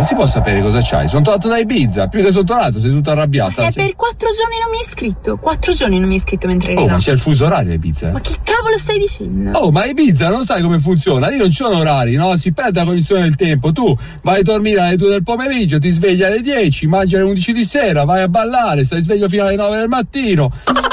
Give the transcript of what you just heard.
si può sapere cosa c'hai? Sono tornato da Ibiza, più che sono tornato, sei tutto arrabbiato. Ma se per 4 giorni non mi hai iscritto, 4 giorni non mi hai iscritto mentre eri Oh, là. ma c'è il fuso orario a Ibiza. Ma che cavolo stai dicendo? Oh, ma Ibiza non sai come funziona, lì non ci sono orari, no? Si perde la cognizione del tempo, tu vai a dormire alle 2 del pomeriggio, ti svegli alle 10, mangi alle 11 di sera, vai a ballare, stai sveglio fino alle 9 del mattino.